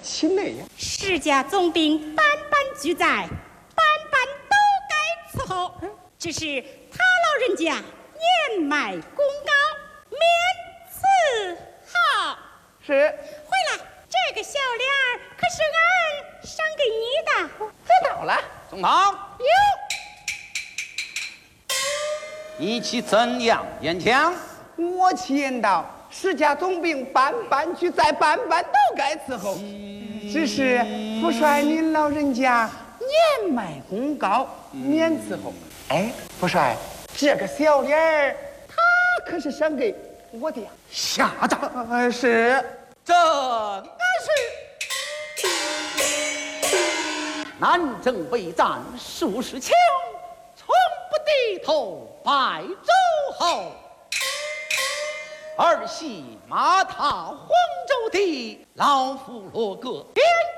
岂能呀？ 世家总兵班班俱在，班班都该伺候。只是他老人家年迈功高，免伺候。 是。 回来，这个小脸儿可是俺赏给你的。 知道了。 总堂哟， 你去怎样演讲？ 我去言道，世家总兵班班俱在，班班都该伺候。只是父帅您老人家年迈功高，免伺候。哎，父帅，这个小脸儿，他可是赏给我的呀。 下诏。 是。 正是。南征北战数十强，从不低头拜诸侯。儿媳马踏黄州地，老夫罗阁边